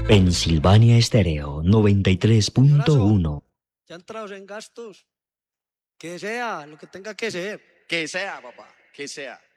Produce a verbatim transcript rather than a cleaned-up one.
Pensilvania Estéreo noventa y tres punto uno. Ya entrados en gastos. Que sea lo que tenga que ser. Que sea, papá, que sea.